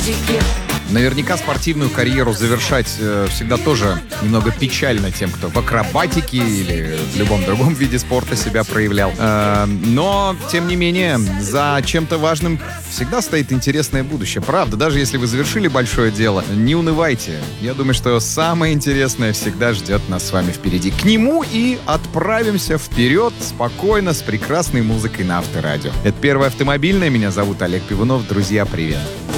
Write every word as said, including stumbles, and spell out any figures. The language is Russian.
Наверняка спортивную карьеру завершать э, всегда тоже немного печально тем, кто в акробатике или в любом другом виде спорта себя проявлял. Э, но, тем не менее, за чем-то важным всегда стоит интересное будущее. Правда, даже если вы завершили большое дело, не унывайте. Я думаю, что самое интересное всегда ждет нас с вами впереди. К нему и отправимся вперед спокойно с прекрасной музыкой на Авторадио. Это Первое автомобильное. Меня зовут Олег Пивунов. Друзья, привет.